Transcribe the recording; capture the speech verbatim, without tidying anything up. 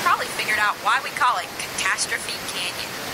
probably figured out why we call it Catastrophe Canyon.